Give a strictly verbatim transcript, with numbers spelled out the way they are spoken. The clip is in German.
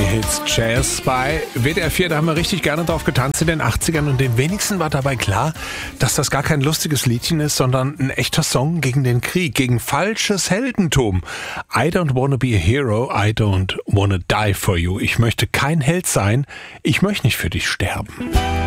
Hits Jazz bei W D R vier. Da haben wir richtig gerne drauf getanzt in den achtzigern und den wenigsten war dabei klar, dass das gar kein lustiges Liedchen ist, sondern ein echter Song gegen den Krieg, gegen falsches Heldentum. I don't wanna be a hero, I don't wanna die for you. Ich möchte kein Held sein, ich möchte nicht für dich sterben.